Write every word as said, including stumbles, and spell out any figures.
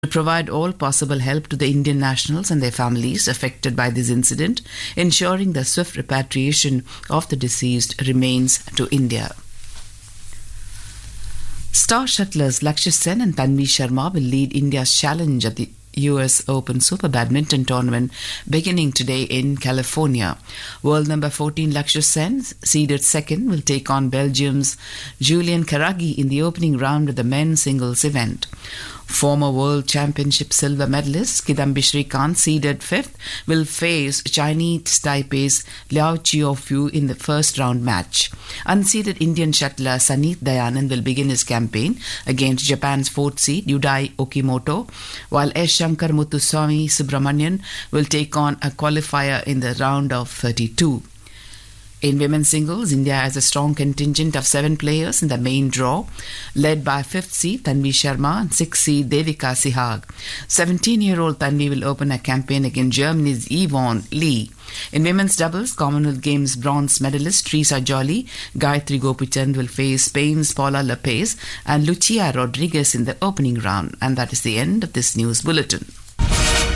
to provide all possible help to the Indian nationals and their families affected by this incident, ensuring the swift repatriation of the deceased remains to India. Star shuttlers Lakshya Sen and Tanvi Sharma will lead India's challenge at the U S Open Super Badminton Tournament beginning today in California. World number fourteen Lakshya Sen, seeded second, will take on Belgium's Julian Karagi in the opening round of the men's singles event. Former World Championship silver medalist Kidambi Srikanth, seeded fifth, will face Chinese Taipei's Liao Chiaofu in the first round match. Unseeded Indian shuttler Saneet Dayanand will begin his campaign against Japan's fourth seed Yudai Okimoto, while S. Shankar Muthuswamy Subramanian will take on a qualifier in the round of thirty-two. In women's singles, India has a strong contingent of seven players in the main draw, led by fifth seed Tanvi Sharma and sixth seed Devika Sihag. seventeen-year-old Tanvi will open a campaign against Germany's Yvonne Lee. In women's doubles, Commonwealth Games bronze medalist Teresa Jolly, Gayatri Gopichand will face Spain's Paula Lopez and Lucia Rodriguez in the opening round. And that is the end of this news bulletin.